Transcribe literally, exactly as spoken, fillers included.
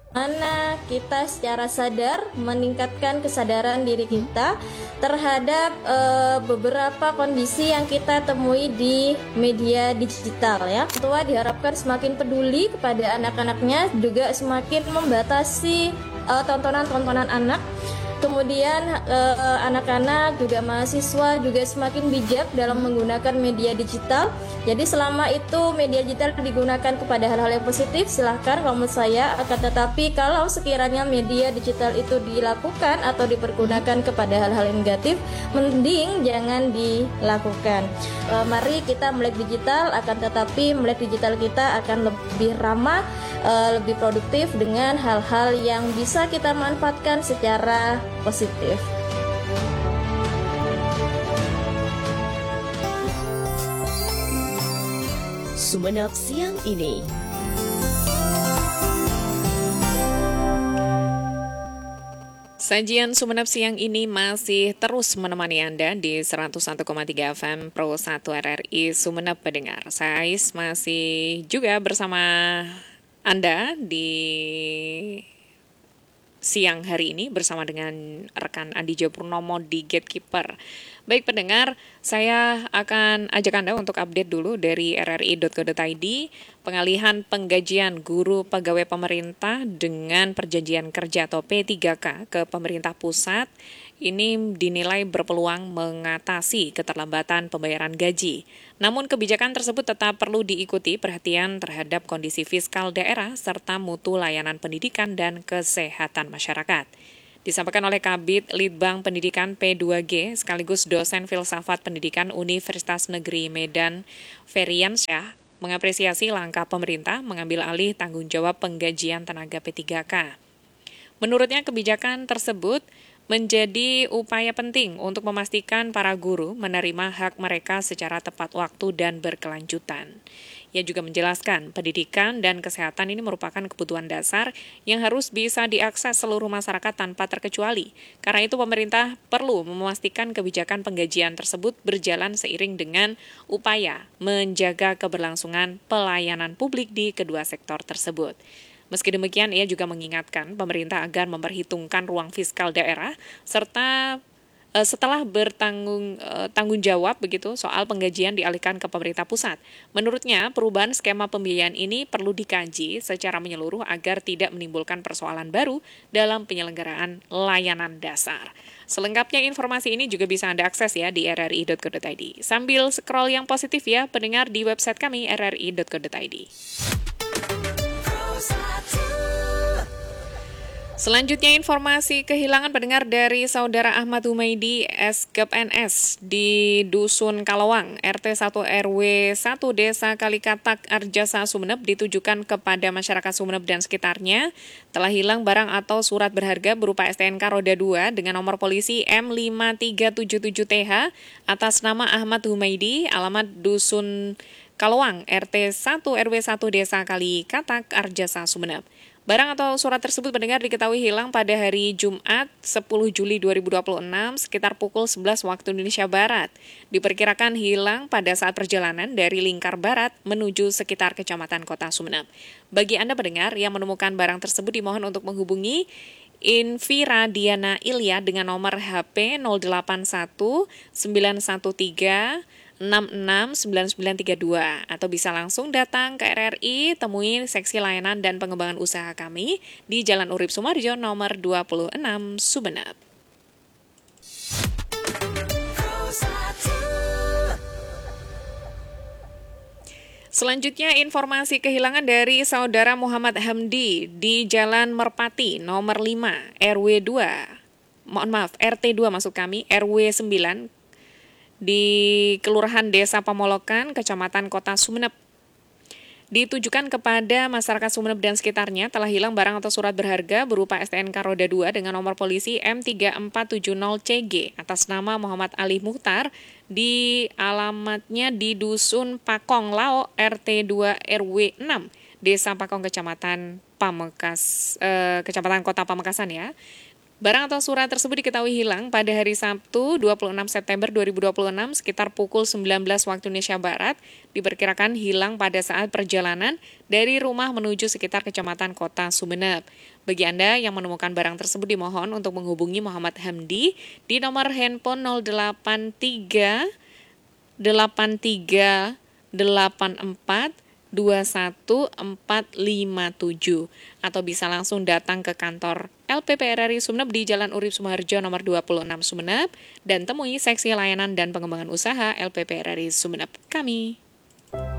Mana kita secara sadar meningkatkan kesadaran diri kita terhadap uh, beberapa kondisi yang kita temui di media digital ya. Tua diharapkan semakin peduli kepada anak-anaknya, juga semakin membatasi uh, tontonan-tontonan anak. Kemudian eh, anak-anak juga mahasiswa juga semakin bijak dalam menggunakan media digital. Jadi selama itu media digital digunakan kepada hal-hal yang positif, silahkan kalau menurut saya. Akan tetapi kalau sekiranya media digital itu dilakukan atau dipergunakan kepada hal-hal yang negatif, mending jangan dilakukan. Eh, mari kita melek digital, akan tetapi melek digital kita akan lebih ramah, eh, lebih produktif dengan hal-hal yang bisa kita manfaatkan secara positif. Sumenep siang ini. Sajian Sumenep siang ini masih terus menemani Anda di seratus satu koma tiga F M Pro satu R R I Sumenep pendengar. Saya Ais masih juga bersama Anda di siang hari ini bersama dengan rekan Andi Purnomo di Gatekeeper. Baik pendengar, saya akan ajak Anda untuk update dulu dari r r i dot co dot i d pengalihan penggajian guru pegawai pemerintah dengan perjanjian kerja atau P tiga K ke pemerintah pusat. Ini dinilai berpeluang mengatasi keterlambatan pembayaran gaji. Namun kebijakan tersebut tetap perlu diikuti perhatian terhadap kondisi fiskal daerah serta mutu layanan pendidikan dan kesehatan masyarakat. Disampaikan oleh Kabid Litbang Pendidikan P dua G sekaligus dosen filsafat pendidikan Universitas Negeri Medan Feriansyah mengapresiasi langkah pemerintah mengambil alih tanggung jawab penggajian tenaga P tiga K. Menurutnya kebijakan tersebut menjadi upaya penting untuk memastikan para guru menerima hak mereka secara tepat waktu dan berkelanjutan. Ia juga menjelaskan pendidikan dan kesehatan ini merupakan kebutuhan dasar yang harus bisa diakses seluruh masyarakat tanpa terkecuali. Karena itu pemerintah perlu memastikan kebijakan penggajian tersebut berjalan seiring dengan upaya menjaga keberlangsungan pelayanan publik di kedua sektor tersebut. Meski demikian, ia juga mengingatkan pemerintah agar memperhitungkan ruang fiskal daerah serta e, setelah bertanggung e, tanggung jawab begitu soal penggajian dialihkan ke pemerintah pusat. Menurutnya, perubahan skema pembiayaan ini perlu dikaji secara menyeluruh agar tidak menimbulkan persoalan baru dalam penyelenggaraan layanan dasar. Selengkapnya informasi ini juga bisa Anda akses ya di r r i dot co dot i d. Sambil scroll yang positif ya, pendengar di website kami r r i dot co dot i d. Selanjutnya informasi kehilangan pendengar dari Saudara Ahmad Humaydi S K P N S di Dusun Kalawang, R T satu R W satu Desa Kalikatak, Arjasa, Sumenep ditujukan kepada masyarakat Sumenep dan sekitarnya telah hilang barang atau surat berharga berupa S T N K roda dua dengan nomor polisi M lima tiga tujuh tujuh T H atas nama Ahmad Humaydi, alamat Dusun Kalawang, R T satu R W satu Desa Kalikatak, Arjasa, Sumenep. Barang atau surat tersebut mendengar diketahui hilang pada hari Jumat sepuluh Juli dua ribu dua puluh enam sekitar pukul sebelas waktu Indonesia Barat. Diperkirakan hilang pada saat perjalanan dari Lingkar Barat menuju sekitar Kecamatan Kota Sumenep. Bagi Anda pendengar yang menemukan barang tersebut dimohon untuk menghubungi Invira Diana Ilya dengan nomor H P nol delapan satu sembilan satu tiga enam enam sembilan sembilan tiga dua atau bisa langsung datang ke R R I, temui seksi layanan dan pengembangan usaha kami di Jalan Urip Sumarjo nomor dua puluh enam Sumenep. Selanjutnya informasi kehilangan dari Saudara Muhammad Hamdi di Jalan Merpati nomor lima R W dua. Mohon maaf, R T dua maksud kami, R W sembilan di Kelurahan Desa Pamolokan, Kecamatan Kota Sumenep. Ditujukan kepada masyarakat Sumenep dan sekitarnya telah hilang barang atau surat berharga berupa S T N K roda dua dengan nomor polisi M tiga empat tujuh nol C G atas nama Muhammad Ali Mukhtar di alamatnya di Dusun Pakong Lao R T dua R W enam Desa Pakong Kecamatan Pamekas eh, Kecamatan Kota Pamekasan ya. Barang atau surat tersebut diketahui hilang pada hari Sabtu dua puluh enam September dua ribu dua puluh enam sekitar pukul sembilan belas waktu Indonesia Barat. Diperkirakan hilang pada saat perjalanan dari rumah menuju sekitar Kecamatan Kota Sumenep. Bagi Anda yang menemukan barang tersebut dimohon untuk menghubungi Muhammad Hamdi di nomor handphone nol delapan tiga delapan tiga delapan empat dua satu empat lima tujuh atau bisa langsung datang ke kantor L P P R R I Sumeneb di Jalan Urip Sumoharjo nomor dua puluh enam Sumeneb dan temui seksi layanan dan pengembangan usaha L P P R R I Sumeneb kami.